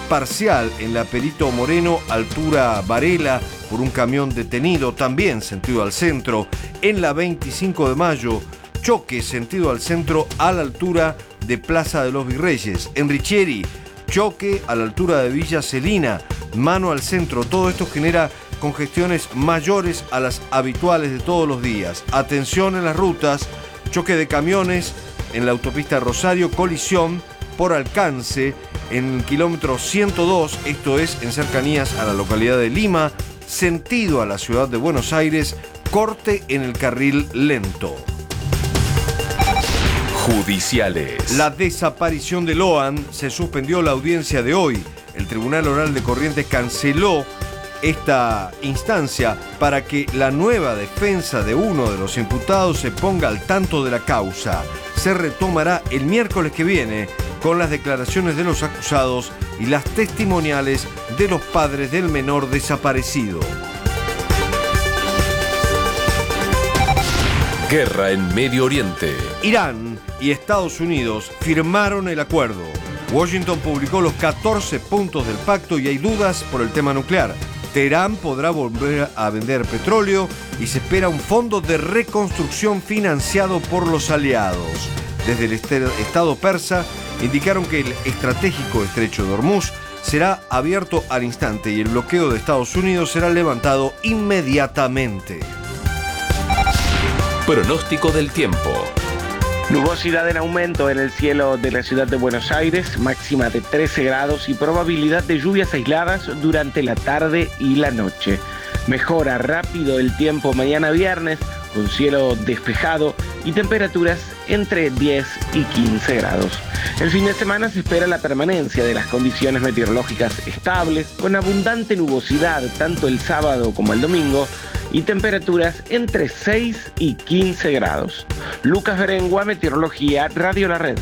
parcial en la Perito Moreno, altura Varela, por un camión detenido, también sentido al centro. En la 25 de mayo, choque sentido al centro a la altura de Plaza de los Virreyes. En Richieri, choque a la altura de Villa Celina, mano al centro. Todo esto genera congestiones mayores a las habituales de todos los días. Atención en las rutas, choque de camiones en la autopista Rosario, colisión por alcance en el kilómetro 102, esto es en cercanías a la localidad de Lima, sentido a la ciudad de Buenos Aires, corte en el carril lento. Judiciales. La desaparición de Loan, se suspendió la audiencia de hoy. El Tribunal Oral de Corrientes canceló esta instancia para que la nueva defensa de uno de los imputados se ponga al tanto de la causa. Se retomará el miércoles que viene con las declaraciones de los acusados y las testimoniales de los padres del menor desaparecido. Guerra en Medio Oriente. Irán y Estados Unidos firmaron el acuerdo. Washington publicó los 14 puntos del pacto y hay dudas por el tema nuclear. Teherán podrá volver a vender petróleo y se espera un fondo de reconstrucción financiado por los aliados. Desde el Estado persa indicaron que el estratégico estrecho de Hormuz será abierto al instante y el bloqueo de Estados Unidos será levantado inmediatamente. Pronóstico del tiempo. Nubosidad en aumento en el cielo de la ciudad de Buenos Aires, máxima de 13 grados y probabilidad de lluvias aisladas durante la tarde y la noche. Mejora rápido el tiempo mañana viernes, con cielo despejado y temperaturas entre 10 y 15 grados. El fin de semana se espera la permanencia de las condiciones meteorológicas estables, con abundante nubosidad tanto el sábado como el domingo, y temperaturas entre 6 y 15 grados. Lucas Berengua, Meteorología, Radio La Red.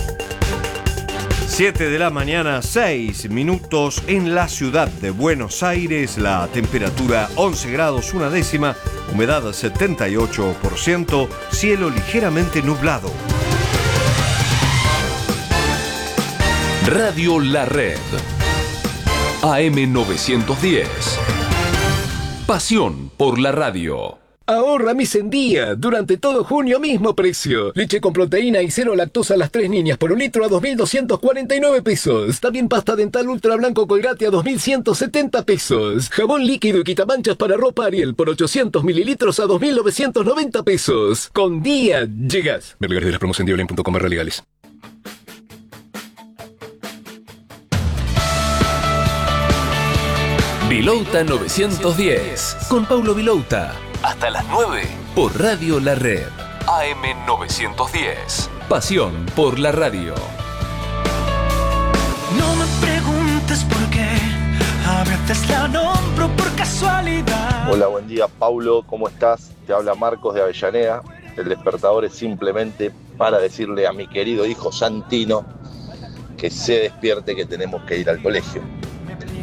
7 de la mañana, 6 minutos en la ciudad de Buenos Aires. La temperatura 11 grados, una décima, humedad 78%, cielo ligeramente nublado. Radio La Red. AM 910. Pasión por la radio. Ahorra mis en día. Durante todo junio, mismo precio. Leche con proteína y cero lactosa a las 3 niñas por un litro a 2.249 pesos. También pasta dental ultra blanco Colgate a 2.170 pesos. Jabón líquido y quitamanchas para ropa Ariel por 800 mililitros a 2.990 pesos. Con día llegas. Ver lugares de las promos en dioline.com legales. Vilouta 910. Con Paulo Vilouta. Hasta las 9. Por Radio La Red. AM 910. Pasión por la radio. No me preguntes por qué. A veces la nombro por casualidad. Hola, buen día, Paulo. ¿Cómo estás? Te habla Marcos de Avellaneda. El despertador es simplemente para decirle a mi querido hijo Santino que se despierte, que tenemos que ir al colegio.